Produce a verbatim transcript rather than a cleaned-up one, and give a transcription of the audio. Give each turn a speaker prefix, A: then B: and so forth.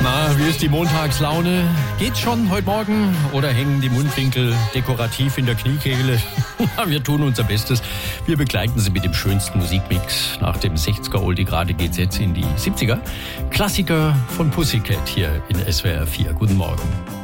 A: Na, wie ist die Montagslaune? Geht's schon heute Morgen oder hängen die Mundwinkel dekorativ in der Kniekehle? Wir tun unser Bestes. Wir begleiten Sie mit dem schönsten Musikmix. Nach dem sechziger-Oldie gerade geht's jetzt in die siebziger. Klassiker von Pussycat hier in S W R vier. Guten Morgen.